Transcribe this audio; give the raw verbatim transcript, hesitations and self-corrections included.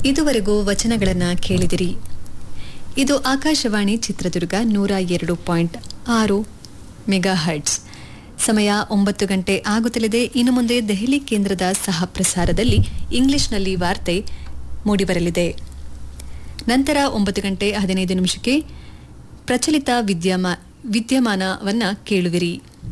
ಇದುವರೆಗೂ ವಚನಗಳನ್ನು ಕೇಳಿದಿರಿ. ಇದು ಆಕಾಶವಾಣಿ ಚಿತ್ರದುರ್ಗ ನೂರ ಎರಡು ಪಾಯಿಂಟ್ ಆರು ಮೆಗಾ ಹರ್ಟ್ಸ್. ಸಮಯ ಒಂಬತ್ತು ಗಂಟೆ ಆಗುತ್ತಲಿದೆ. ಇನ್ನು ಮುಂದೆ ದೆಹಲಿ ಕೇಂದ್ರದ ಸಹ ಪ್ರಸಾರದಲ್ಲಿ ಇಂಗ್ಲಿಷ್ನಲ್ಲಿ ವಾರ್ತೆ ಮೂಡಿಬರಲಿದೆ. ನಂತರ ಒಂಬತ್ತು ಗಂಟೆ ಹದಿನೈದು ನಿಮಿಷಕ್ಕೆ ಪ್ರಚಲಿತ ವಿದ್ಯಮಾ ವಿದ್ಯಮಾನವನ್ನ ಕೇಳುವಿರಿ.